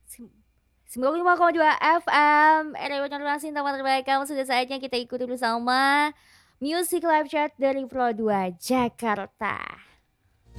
95,2 FM, Radio Generasi tempat terbaik kamu. Sudah saatnya kita ikuti bersama Music Live Chat dari Pro 2 Jakarta.